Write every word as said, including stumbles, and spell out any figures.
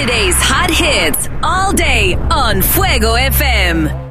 Friday's hot hits all day on Fuego F M.